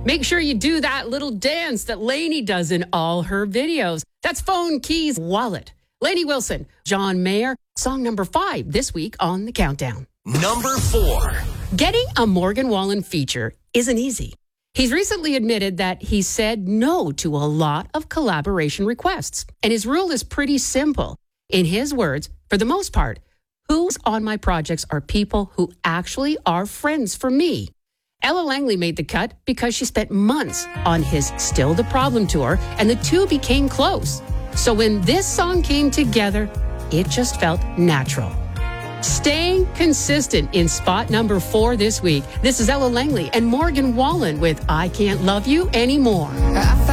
Make sure you do that little dance that Lainey does in all her videos. That's Phone Keys Wallet. Lainey Wilson, John Mayer, song number 5 this week on The Countdown. Number 4. Getting a Morgan Wallen feature isn't easy. He's recently admitted that he said no to a lot of collaboration requests. And his rule is pretty simple. In his words, for the most part, who's on my projects are people who actually are friends for me. Ella Langley made the cut because she spent months on his Still the Problem tour, and the two became close. So when this song came together, it just felt natural. Staying consistent in spot number 4 this week. This is Ella Langley and Morgan Wallen with I Can't Love You Anymore.